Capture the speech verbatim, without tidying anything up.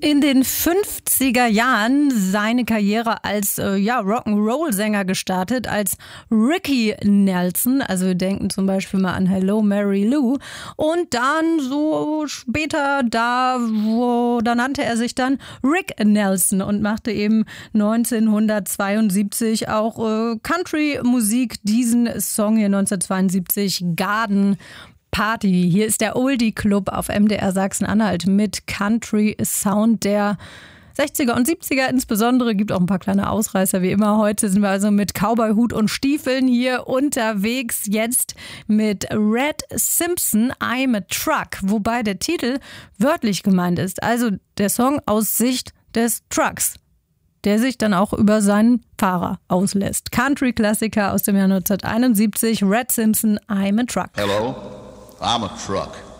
in den fünfziger Jahren seine Karriere als äh, ja, Rock'n'Roll-Sänger gestartet, als Ricky Nelson. Also wir denken zum Beispiel mal an Hello Mary Lou. Und dann so später, da, wo, da nannte er sich dann Rick Nelson und machte eben neunzehnhundertzweiundsiebzig auch äh, Country-Musik. Diesen Song hier neunzehnhundertzweiundsiebzig, Garden Party. Hier ist der Oldie Club auf M D R Sachsen-Anhalt mit Country Sound der sechziger und siebziger insbesondere. Gibt auch ein paar kleine Ausreißer wie immer. Heute sind wir also mit Cowboy-Hut und Stiefeln hier unterwegs. Jetzt mit Red Simpson, I'm a Truck. Wobei der Titel wörtlich gemeint ist. Also der Song aus Sicht des Trucks, der sich dann auch über seinen Fahrer auslässt. Country-Klassiker aus dem Jahr neunzehnhunderteinundsiebzig. Red Simpson, I'm a Truck. Hello, I'm a truck.